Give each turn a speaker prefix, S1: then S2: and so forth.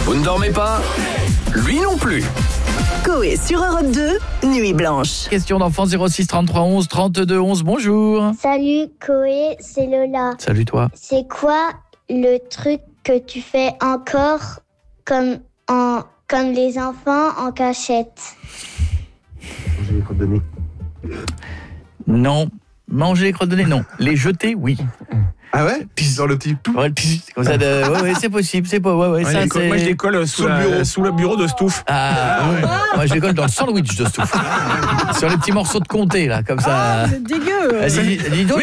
S1: Vous ne dormez pas? Lui non plus.
S2: Coé sur Europe 2, Nuit Blanche.
S3: Question d'enfant 06 33 11 32 11. Bonjour.
S4: Salut Coé, c'est Lola.
S3: Salut toi.
S4: C'est quoi le truc que tu fais encore comme les enfants en cachette?
S5: Manger les crottes de nez.
S3: Non. Manger les crottes de nez, non. Les jeter, oui.
S5: Ah ouais? Dans le petit...
S3: Ouais, comme ça ouais, c'est possible, c'est pas ça c'est...
S6: Moi je les colle sous le bureau de Stouff.
S3: Moi je les colle dans le sandwich de Stouff. Sur les petits morceaux de comté là, comme ça.
S7: C'est dégueu.
S3: Dis donc,